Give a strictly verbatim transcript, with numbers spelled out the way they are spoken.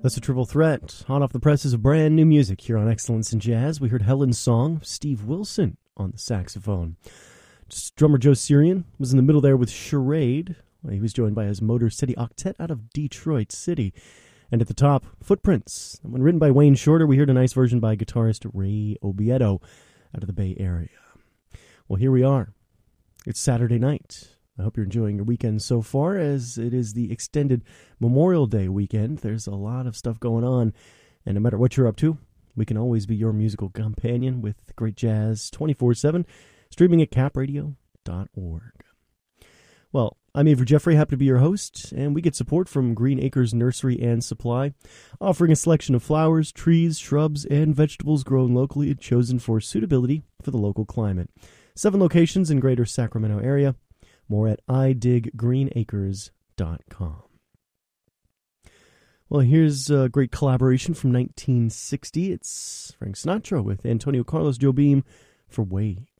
That's a triple threat. Hot off the presses of brand new music here on Excellence in Jazz. We heard Helen's Song, Steve Wilson on the saxophone. Just drummer Joe Sirian was in the middle there with Charade. He was joined by his Motor City Octet out of Detroit City. And at the top, Footprints. And when written by Wayne Shorter, we heard a nice version by guitarist Ray Obiedo out of the Bay Area. Well, here we are. It's Saturday night. I hope you're enjoying your weekend so far, as it is the extended Memorial Day weekend. There's a lot of stuff going on, and no matter what you're up to, we can always be your musical companion with great jazz twenty-four seven, streaming at cap radio dot org. Well, I'm Avery Jeffrey, happy to be your host, and we get support from Green Acres Nursery and Supply, offering a selection of flowers, trees, shrubs, and vegetables grown locally and chosen for suitability for the local climate. Seven locations in greater Sacramento area. More at i dig green acres dot com. Well, here's a great collaboration from nineteen sixty. It's Frank Sinatra with Antonio Carlos Jobim for Wait.